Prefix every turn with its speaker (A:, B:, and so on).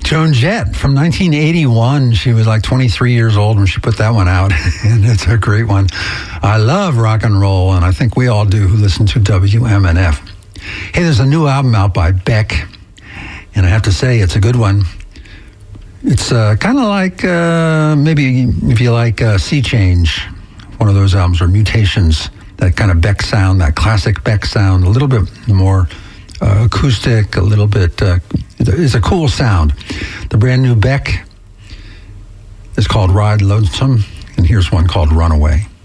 A: Joan Jett from 1981. She was like 23 years old when she put that one out, and it's a great one. I love rock and roll, and I think we all do who listen to WMNF. Hey, there's a new album out by Beck, and I have to say it's a good one. It's kind of like maybe if you like Sea Change, one of those albums, or Mutations, that kind of Beck sound, that classic Beck sound, a little bit more acoustic, a little bit, it's a cool sound. The brand new Beck is called Ride Lonesome, and here's one called Runaway.